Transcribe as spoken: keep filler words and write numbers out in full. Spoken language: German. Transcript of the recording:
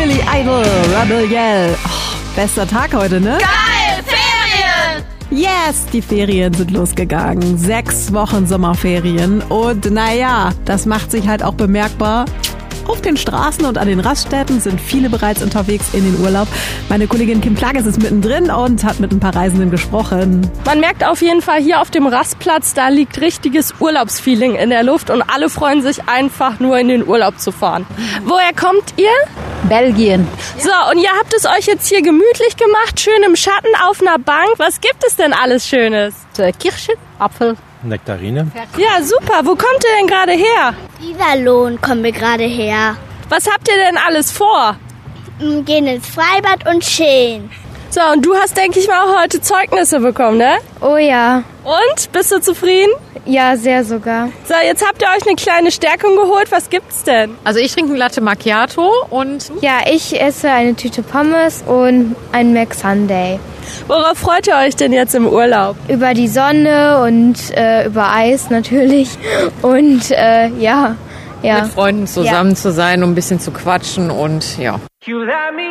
Billy Idol, Rebel Yell. Oh, bester Tag heute, ne? Geil, Ferien! Yes, die Ferien sind losgegangen. Sechs Wochen Sommerferien. Und naja, das macht sich halt auch bemerkbar. Auf den Straßen und an den Raststätten sind viele bereits unterwegs in den Urlaub. Meine Kollegin Kim Klages ist mittendrin und hat mit ein paar Reisenden gesprochen. Man merkt auf jeden Fall hier auf dem Rastplatz, da liegt richtiges Urlaubsfeeling in der Luft und alle freuen sich einfach nur in den Urlaub zu fahren. Woher kommt ihr? Belgien. So, und ihr habt es euch jetzt hier gemütlich gemacht, schön im Schatten auf einer Bank. Was gibt es denn alles Schönes? Kirschen, Apfel. Nektarine. Ja, super. Wo kommt ihr denn gerade her? Iserlohn kommen wir gerade her. Was habt ihr denn alles vor? Wir gehen ins Freibad und chillen. So, und du hast, denke ich mal, auch heute Zeugnisse bekommen, ne? Oh ja. Und? Bist du zufrieden? Ja, sehr sogar. So, jetzt habt ihr euch eine kleine Stärkung geholt. Was gibt's denn? Also ich trinke ein Latte Macchiato und... Ja, ich esse eine Tüte Pommes und ein McSunday. Worauf freut ihr euch denn jetzt im Urlaub? Über die Sonne und äh, über Eis natürlich. Und äh, ja, ja. Mit Freunden zusammen ja. zu sein, um ein bisschen zu quatschen und ja.